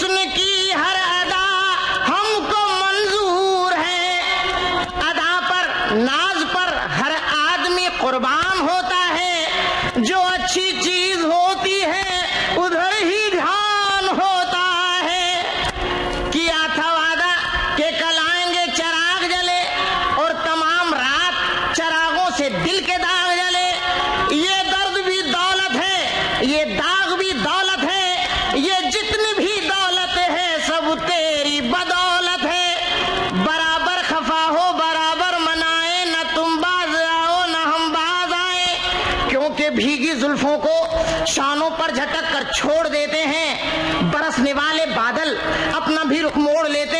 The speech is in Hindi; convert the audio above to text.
हुस्न की हर अदा हमको मंजूर है, अदा पर नाज पर हर आदमी कुर्बान होता है, जो अच्छी चीज होती है उधर ही ध्यान होता है। किया था वादा कि कल आएंगे चिराग जले और तमाम रात चिरागों से दिल के दाग जले। ये दर्द भी दौलत है, ये दाग भी दौलत है, ये जितनी भी दौलत है सब तेरी बदौलत है। बराबर खफा हो बराबर मनाए, न तुम बाज आओ न हम बाज आए, क्योंकि भीगी जुल्फों को शानों पर झटक कर छोड़ देते हैं, बरसने वाले बादल अपना भी रुख मोड़ लेते